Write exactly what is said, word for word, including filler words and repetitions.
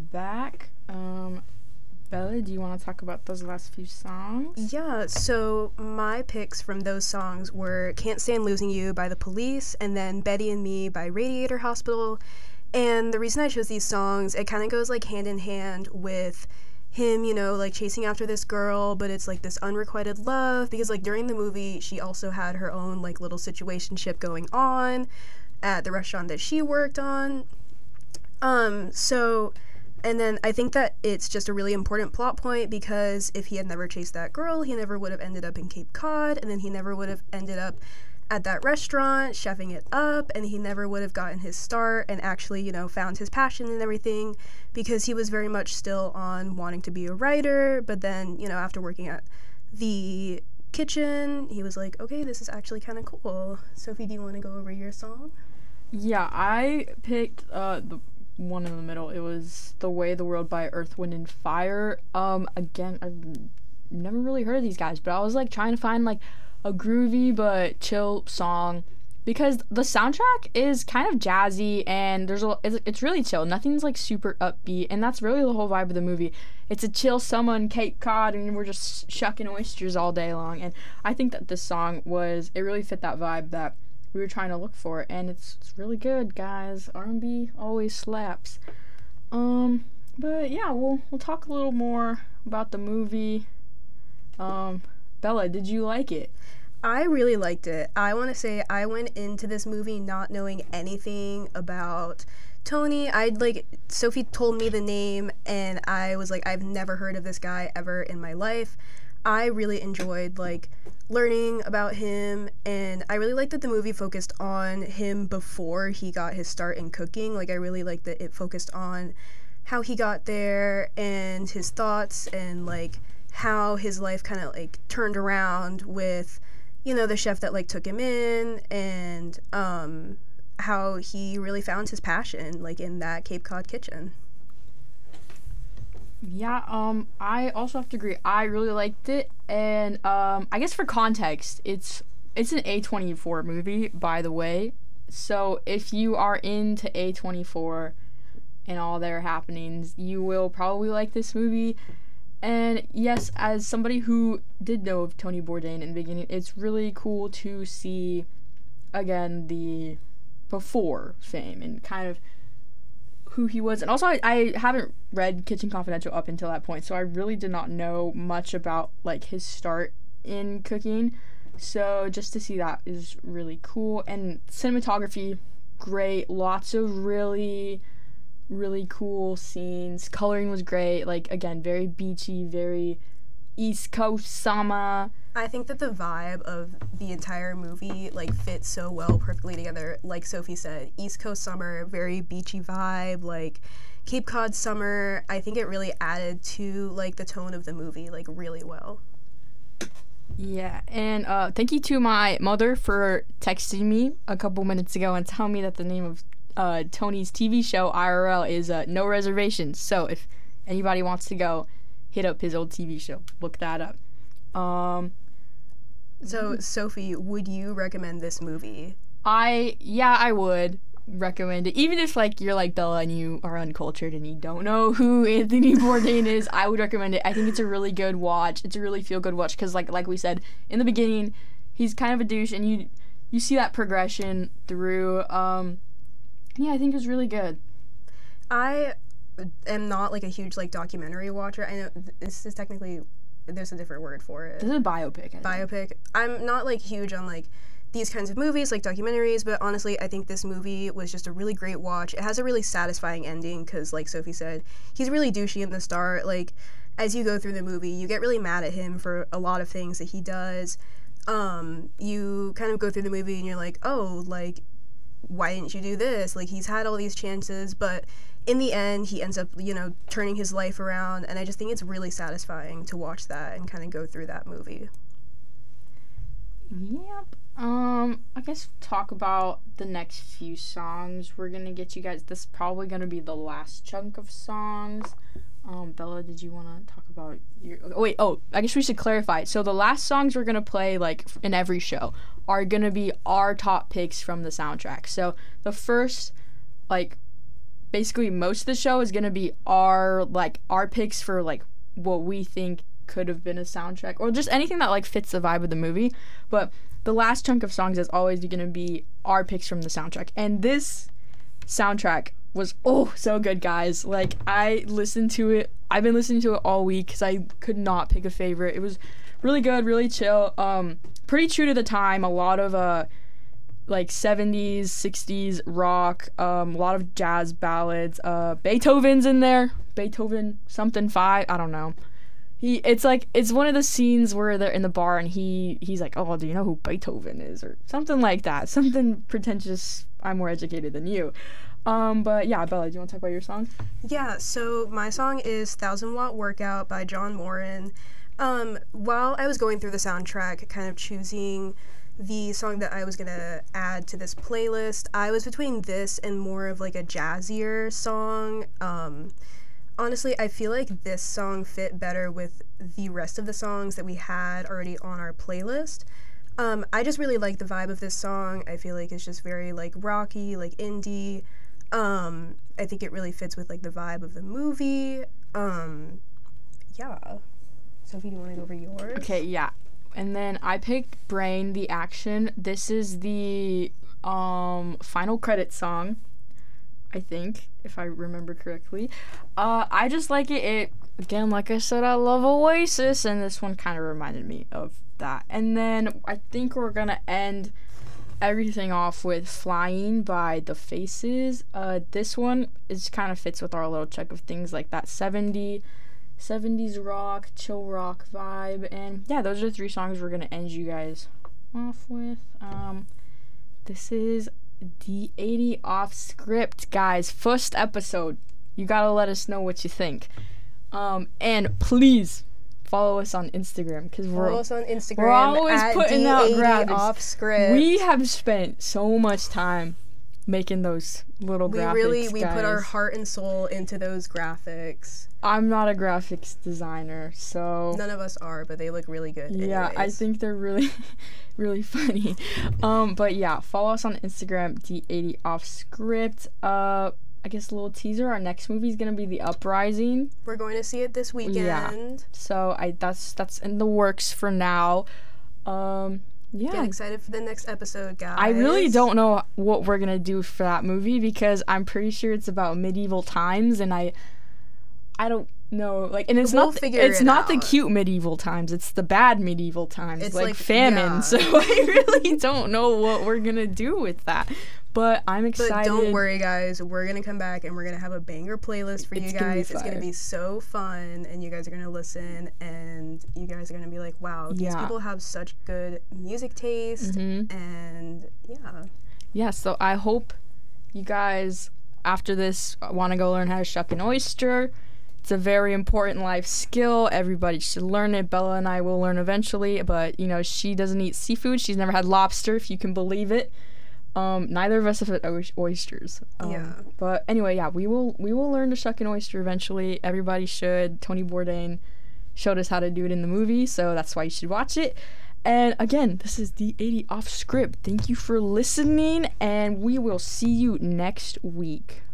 back. Um, Bella, do you want to talk about those last few songs? Yeah, so my picks from those songs were Can't Stand Losing You by The Police and then Betty and Me by Radiator Hospital. And the reason I chose these songs, it kind of goes like hand in hand with him, you know, like chasing after this girl, but it's like this unrequited love because like during the movie she also had her own like little situationship going on at the restaurant that she worked on. Um, so and then I think that it's just a really important plot point because if he had never chased that girl, he never would have ended up in Cape Cod, and then he never would have ended up at that restaurant chefing it up, and he never would have gotten his start and actually, you know, found his passion and everything because he was very much still on wanting to be a writer, but then, you know, after working at the kitchen, he was like, okay, this is actually kind of cool. Sophie, do you want to go over your song? Yeah, I picked uh, the one in the middle. It was The Way of the World by Earth, Wind, and Fire. Um, again, I've never really heard of these guys, but I was, like, trying to find, like, a groovy but chill song because the soundtrack is kind of jazzy and there's a it's, it's really chill. Nothing's like super upbeat, and that's really the whole vibe of the movie. It's a chill summer in Cape Cod and we're just shucking oysters all day long, and I think that this song was it really fit that vibe that we were trying to look for, and it's, it's really good, guys. R and B always slaps. Um but yeah, we'll we'll talk a little more about the movie. um Bella, did you like it? I really liked it. I want to say I went into this movie not knowing anything about Tony. I'd like, Sophie told me the name and I was like, I've never heard of this guy ever in my life. I really enjoyed like learning about him, and I really liked that the movie focused on him before he got his start in cooking. Like I really liked that it focused on how he got there and his thoughts and like how his life kind of like turned around with, you know, the chef that like took him in, and um how he really found his passion like in that Cape Cod kitchen. Yeah, um I also have to agree. I really liked it, and um I guess for context, it's it's an A twenty-four movie, by the way. So if you are into A twenty-four and all their happenings, you will probably like this movie. And yes, as somebody who did know of Tony Bourdain in the beginning, it's really cool to see, again, the before fame and kind of who he was. And also, I, I haven't read Kitchen Confidential up until that point, so I really did not know much about, like, his start in cooking. So just to see that is really cool. And cinematography, great. Lots of really... really cool scenes. Coloring was great. Like, again, very beachy, very East Coast summer. I think that the vibe of the entire movie like fits so well perfectly together. Like Sophie said, East Coast summer, very beachy vibe, like Cape Cod summer. I think it really added to like the tone of the movie like really well. Yeah, and uh, thank you to my mother for texting me a couple minutes ago and telling me that the name of Uh, Tony's T V show I R L is uh, No Reservations. So if anybody wants to go, hit up his old T V show. Look that up. Um, so Sophie, would you recommend this movie? I yeah, I would recommend it. Even if like you're like Bella and you are uncultured and you don't know who Anthony Bourdain is, I would recommend it. I think it's a really good watch. It's a really feel good watch because like like we said in the beginning, he's kind of a douche, and you you see that progression through. Um, Yeah, I think it was really good. I am not like a huge like documentary watcher. I know this is technically there's a different word for it. This is a biopic. I think. Biopic. I'm not like huge on like these kinds of movies like documentaries, but honestly, I think this movie was just a really great watch. It has a really satisfying ending because, like Sophie said, he's really douchey in the start. Like as you go through the movie, you get really mad at him for a lot of things that he does. Um, you kind of go through the movie and you're like, oh, like. Why didn't you do this? Like, he's had all these chances, but in the end, he ends up, you know, turning his life around, and I just think it's really satisfying to watch that and kind of go through that movie. Yep. Um, I guess talk about the next few songs. We're gonna get you guys, this is probably gonna be the last chunk of songs. Um, Bella, did you want to talk about your... Oh, wait, oh, I guess we should clarify. So the last songs we're going to play, like, in every show are going to be our top picks from the soundtrack. So the first, like, basically most of the show is gonna be our like our picks for like what we think could have been a soundtrack or just anything that like fits the vibe of the movie. But the last chunk of songs is always gonna be our picks from the soundtrack. And this soundtrack was oh so good, guys. Like I listened to it. I've been listening to it all week because I could not pick a favorite. It was really good, really chill. Um, pretty true to the time. A lot of uh. like seventies, sixties rock, um, a lot of jazz ballads. Uh, Beethoven's in there. Beethoven something five. I don't know. He. It's like it's one of the scenes where they're in the bar and he he's like, oh, do you know who Beethoven is or something like that. Something pretentious. I'm more educated than you. Um, but yeah, Bella, do you want to talk about your song? Yeah. So my song is Thousand Watt Workout by John Morin. Um, while I was going through the soundtrack, kind of choosing the song that I was gonna add to this playlist, I was between this and more of like a jazzier song. Um, honestly, I feel like this song fit better with the rest of the songs that we had already on our playlist. Um, I just really like the vibe of this song. I feel like it's just very like rocky, like indie. Um, I think it really fits with like the vibe of the movie. Um, yeah. Sophie, do you want to go over yours? Okay, yeah. And then I picked Brain, the action. This is the um, final credit song, I think, if I remember correctly. Uh, I just like it. It again, like I said, I love Oasis, and this one kind of reminded me of that. And then I think we're going to end everything off with Flying by The Faces. Uh, this one is kind of fits with our little check of things like that seventy seventies rock, chill rock vibe. And yeah, those are the three songs we're gonna end you guys off with. Um, this is D eighty Off Script, guys. First episode. You gotta let us know what you think. Um, and please follow us on Instagram because we're follow us on Instagram. We're always at putting D out eighty graphics. Off Script. We have spent so much time making those little we graphics. We really we guys. put our heart and soul into those graphics. I'm not a graphics designer, so none of us are, but they look really good. Yeah, anyways. I think they're really, really funny. Um, but yeah, follow us on Instagram, D eighty Off Script. Uh, I guess a little teaser. Our next movie is gonna be The Uprising. We're going to see it this weekend. Yeah. So I that's that's in the works for now. Um, yeah. Get excited for the next episode, guys. I really don't know what we're gonna do for that movie because I'm pretty sure it's about medieval times, and I. I don't know, like, and it's we'll not, figure it's it not out. the cute medieval times, it's the bad medieval times, it's like, like famine, yeah. so I really don't know what we're gonna do with that, but I'm excited. But don't worry, guys, we're gonna come back and we're gonna have a banger playlist for it's you gonna guys. It's gonna fire. be so fun, and you guys are gonna listen, and you guys are gonna be like, wow, these Yeah. people have such good music taste, Mhm. and yeah. Yeah, so I hope you guys, after this, want to go learn how to shuck an oyster. It's a very important life skill. Everybody should learn it. Bella and I will learn eventually, but, you know, she doesn't eat seafood. She's never had lobster, if you can believe it. Um, neither of us have had oy- oysters. Um, Yeah. But anyway, yeah, we will we will learn to shuck an oyster eventually. Everybody should. Tony Bourdain showed us how to do it in the movie, so that's why you should watch it. And again, this is D eighty Off Script. Thank you for listening, and we will see you next week.